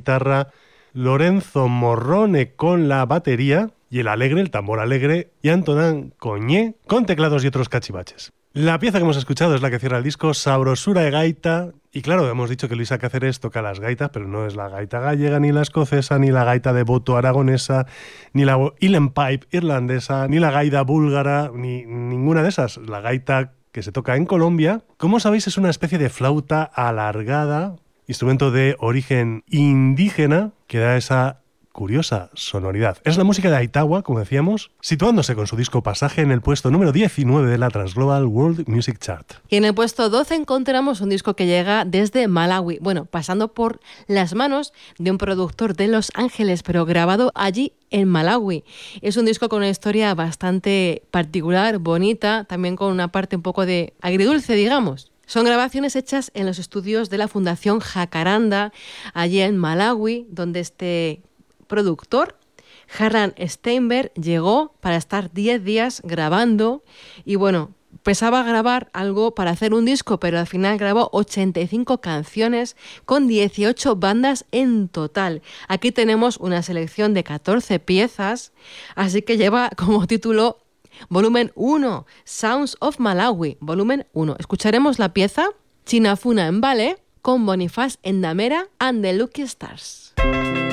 guitarra, Lorenzo Morrone con la batería y el alegre, el tambor alegre, y Antonin Coñé con teclados y otros cachivaches. La pieza que hemos escuchado es la que cierra el disco, Sabrosura de Gaita. Y claro, hemos dicho que Luisa Cáceres toca las gaitas, pero no es la gaita gallega, ni la escocesa, ni la gaita de boto aragonesa, ni la Uilleann Pipe irlandesa, ni la gaita búlgara, ni ninguna de esas. La gaita que se toca en Colombia, como sabéis, es una especie de flauta alargada, instrumento de origen indígena, que da esa curiosa sonoridad. Es la música de Aitawa, como decíamos, situándose con su disco Pasaje en el puesto número 19 de la Transglobal World Music Chart. Y en el puesto 12 encontramos un disco que llega desde Malawi, pasando por las manos de un productor de Los Ángeles, pero grabado allí en Malawi. Es un disco con una historia bastante particular, bonita, también con una parte un poco de agridulce, digamos. Son grabaciones hechas en los estudios de la Fundación Jacaranda, allí en Malawi, donde este productor, Harlan Steinberg, llegó para estar 10 días grabando y pensaba grabar algo para hacer un disco, pero al final grabó 85 canciones con 18 bandas en total. Aquí tenemos una selección de 14 piezas, así que lleva como título Volumen 1, Sounds of Malawi, Volumen 1. Escucharemos la pieza Chinafuna Mbale con Boniface Ndamera and the Lucky Stars.